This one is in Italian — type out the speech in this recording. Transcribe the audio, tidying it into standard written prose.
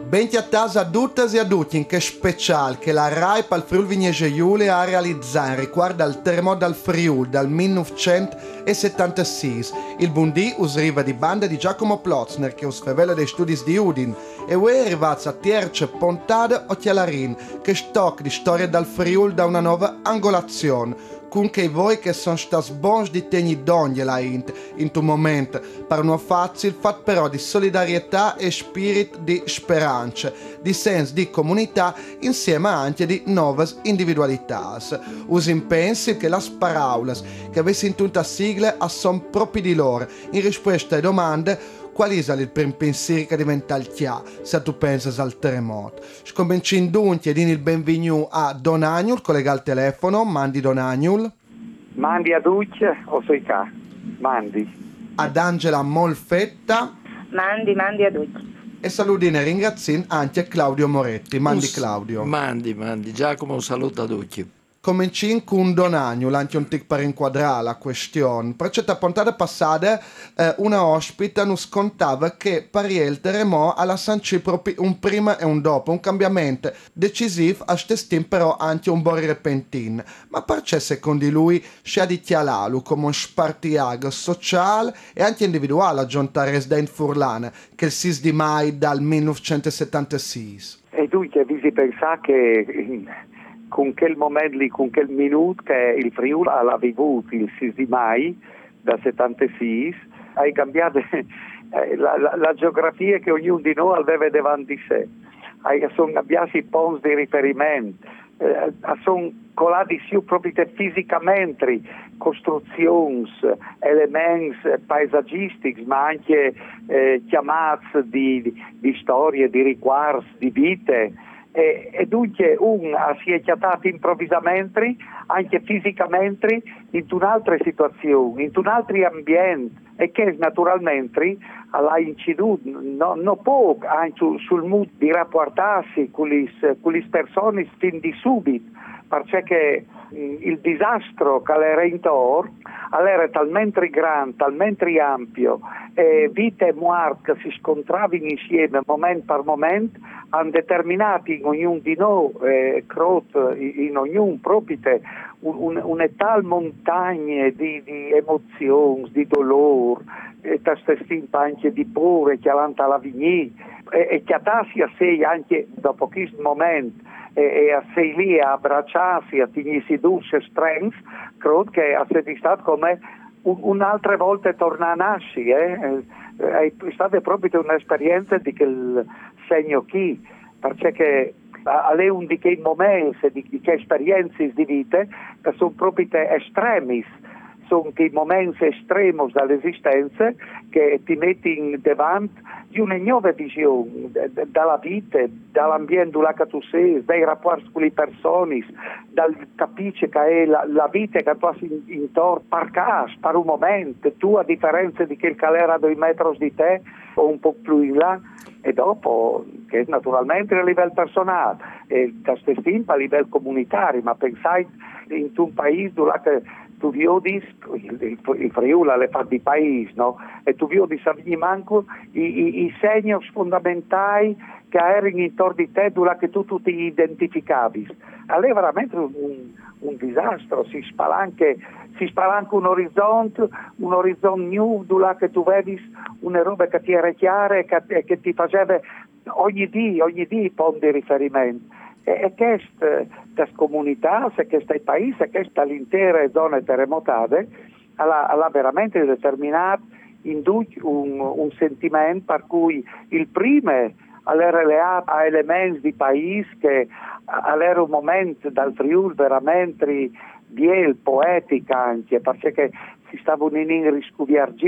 Benti a casa a tutte e a tutti, in che speciale che la RAI per il Friuli Venezia Giulia ha realizzato riguardo al terremoto del Friuli del 1976. Il buondì usriva di banda di Giacomo Plotzner che usfevela dei studi di Udin e ue è arrivato a Tierce Pontade o Chialarin che stocca di storia del Friuli da una nuova angolazione. Con che voi che sono stati buoni di tegni d'ogni là in un momento per non facile, fatto però di solidarietà e spirito di speranza, di senso di comunità insieme anche di nuove individualità. Usin pensi che le parole che avessi in tutta sigla sono proprio di loro in risposta alle domande qual è il primo pensiero che diventa il chiaro se tu pensi al terremoto. Scominciamo dunque e il benvenuto a Don Agnul, collega al telefono, mandi Don Agnul. Mandi a Duce o sei qua? Mandi. Ad Angela Molfetta. Mandi a Duce. E salutine ringrazio anche Claudio Moretti. Mandi Claudio. Mandi. Giacomo, un saluto a tutti. Cominciamo con Don Agnul, anche un tic per inquadrare la questione. Per certe puntate passate una ospite non scontava che il terremoto alla sancì proprio un prima e un dopo, un cambiamento decisivo, a stestin però anche un po' repentino. Ma perché secondo lui si ha di chialarlo come un spartiago sociale e anche individuale a giuntare da in Furlane, che il 6 di maggio dal 1976? E tu che vi pensa che con quel momento lì, con quel minuto che il Friuli ha vissuto il 6 di maggio da 76, hai cambiato la geografia che ognuno di noi aveva davanti a sé. Sono cambiati i punti di riferimento, sono colati su proprio fisicamente costruzioni, elementi paesaggistici, ma anche chiamati di storie, di riguardi, di vite. E dunque si è chiamato improvvisamente, anche fisicamente, in un'altra situazione, in un altro ambiente, e che naturalmente ha inciduto non poco anche sul modo di rapportarsi con le persone fin di subito, perché il disastro che era intorno era talmente grande, talmente ampio, e vite e morte si scontravano insieme momento per momento, hanno determinato in ognuno di noi, in ognuno proprio una tal montagna di emozioni, di dolore, e anche di paura che avanti alla vigni, e che attasi a sé anche dopo questo momento, e a sei lì a abbracciarsi, a tenersi dolci e strength, credo che è stato come un'altra volta tornare a nascere. È stata proprio un'esperienza di quel segno qui, perché è un di quei momenti, di che esperienze di vita che sono proprio estremi, sono quei momenti estremi dall'esistenza che ti metti davanti di una nuova visione dalla vita, dall'ambiente dove tu sei, dai rapporti con le persone, dal capisci che è la vita che tu hai intorno per caso, per un momento, tu a differenza di quel che era a 2 metri di te o un po' più in là, e dopo che naturalmente a livello personale e da stesso a livello comunitario, ma pensai in un paese dove tu vedi il Friuli le fa di paese, no? E tu vedi a manco i segni fondamentali che erano intorno di te dove tu ti identificavi. È veramente un disastro, si spalanca un orizzonte nuovo dove tu vedi una roba che ti era chiara e che ti faceva ogni dì punto di riferimento. E questa comunità, questo paese, questa l'intera zona terremotate, ha veramente determinato in un sentimento per cui il primo era legato a elementi di paese che era un momento dal Friuli veramente biel, poetica anche, perché si stavano in riscuviargi